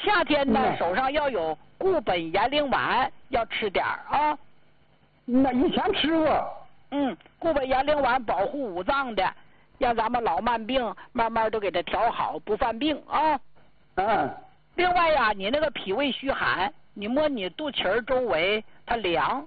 夏天呢，手上要有固本延龄丸，要吃点啊。 那以前吃过。 固本延龄丸保护五脏的，让咱们老慢病慢慢都给它调好，不犯病啊。另外呀，你那个脾胃虚寒，你摸你肚脐周围它凉。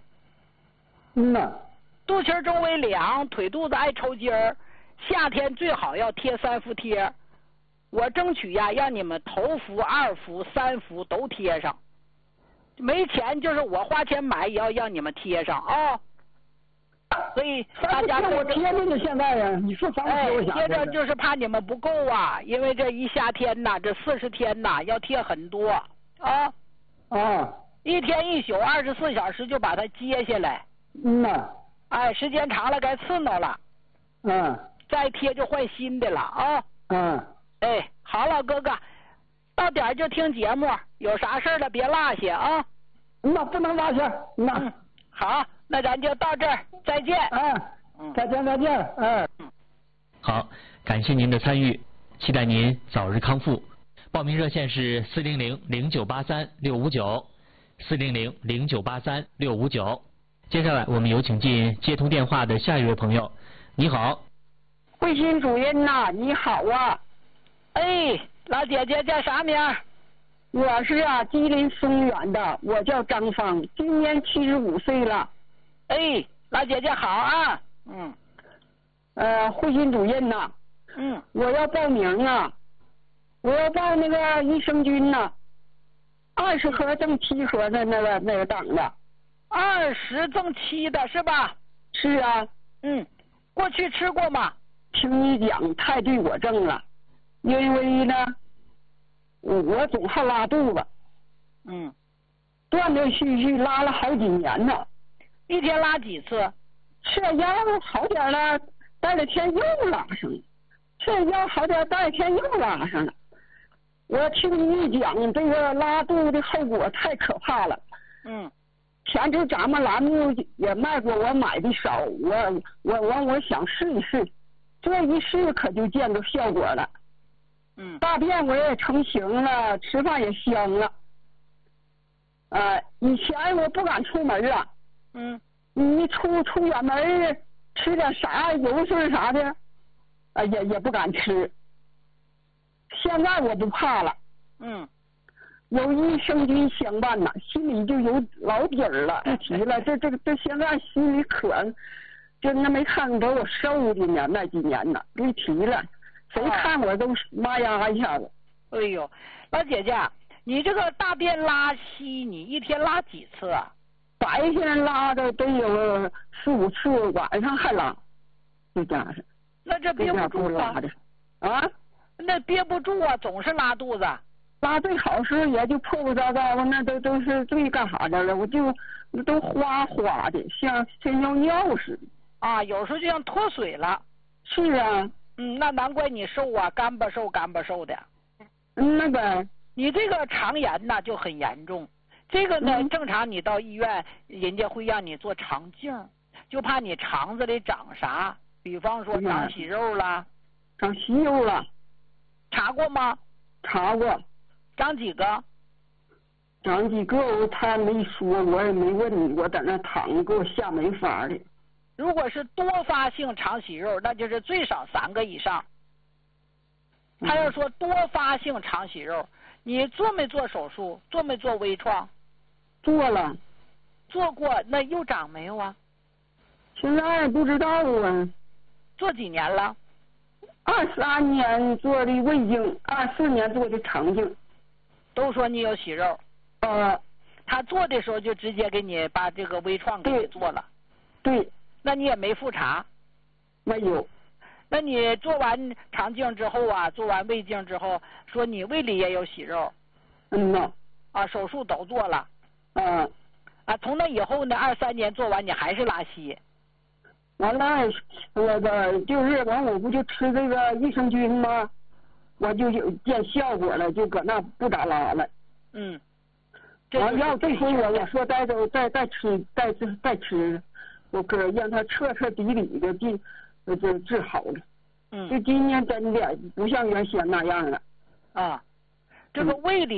肚脐周围凉，腿肚子爱抽筋儿，夏天最好要贴3伏贴。我争取呀，让你们头伏、2伏、3伏都贴上。没钱就是我花钱买，也要让你们贴上啊。所以大家我贴着呢，现在呀，你说咱们贴贴着就是怕你们不够啊，因为这一夏天呐，这40天呐，要贴很多啊。一天1宿24小时就把它揭下来。时间长了该刺挠了。再贴就换新的了啊。好了，哥哥，到点就听节目，有啥事了别落下啊。 那不能落下。 好，那咱就到这儿，再见。 再见。 好，感谢您的参与，期待您早日康复。报名热线是400-0983-659，400-0983-659。接下来我们有请进接通电话的下一位朋友。你好， 慧心主任呐，你好啊。 老姐姐叫啥名？ 我是吉林松原的，我叫张芳，今年75岁了。 老姐姐好啊。 慧心主任呐，我要报名啊，我要报那个益生菌呐，20盒赠7盒的那个档的。 20赠7的是吧？ 是啊。 过去吃过吗？ 听你讲太对我正了，因为呢，我总好拉肚子。断断续续拉了好几年呢。 一天拉几次？ 吃点药好点了，待2天又拉上了；吃点药好点，待2天又拉上了。我听你一讲，这个拉肚子的后果太可怕了。前阵咱们栏目也卖过，我买的少，我想试一试，这一试可就见着效果了。大便我也成型了，吃饭也香了。以前我不敢出门了。你出远门吃点啥油水啥的，也不敢吃。现在我不怕了。有益生菌相伴呐，心里就有老底儿了。不提了，这现在心里可，就那没看着我瘦的呢，那几年呢，别提了，谁看我都妈呀一下子。 老姐姐，你这个大便拉稀，你一天拉几次啊？ 白天拉的得有4、5次，晚上还拉，就这样式。 那这憋不住拉的那憋不住啊，总是拉肚子。 拉最好时也就破破糟糟的，那都是最干啥的了，我就都花花的，像要尿似的。 有时候就像脱水了。 是啊。 那难怪你瘦啊，干巴瘦的。 那个你这个肠炎呐就很严重，这个呢正常你到医院，人家会让你做肠镜，就怕你肠子里长啥，比方说长息肉啦。 长息肉了。 查过吗？ 查过。 长几个？ 长几个他没说，我也没问你，我在那躺着给我吓没法的。 如果是多发性肠息肉，那就是最少3个以上。他要说多发性肠息肉，你做没做手术？做没做微创？ 做了。 做过，那又长没有啊？ 现在不知道啊。 做几年了 ？23年做的胃镜，24年做的肠镜。 都说你有息肉。他做的时候就直接给你把这个微创给你做了。 对。 那你也没复查？ 没有。 那你做完肠镜之后啊，做完胃镜之后，说你胃里也有息肉。手术都做了。从那以后呢，23年做完你还是拉稀。 完了，那个就是完，我不就吃这个益生菌吗？我就有见效果了，就搁那不咋拉了。完要这回我说再吃，我可让他彻底的就治好了。就今年真的不像原先那样了。 这个胃里